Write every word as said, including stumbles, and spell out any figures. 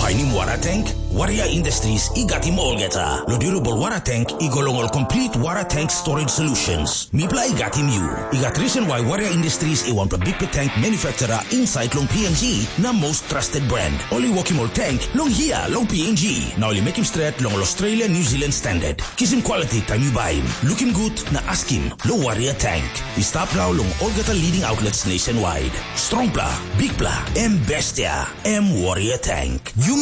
Finding water tank? Warrior Industries igati molgeta. Lo durable water tank igolongol complete water tank storage solutions. Mipla igati mu. Igat reason why Warrior Industries i want a big tank manufacturer inside long P N G na most trusted brand. Only walking all tank long here long P N G. Now only make him straight long Australia New Zealand standard. Kiss him quality time you buy him. Look him good na ask him. Lo Warrior tank. We stop now long all geta leading outlets nationwide. Strong pla, big pla, M Bestia, M Warrior tank. You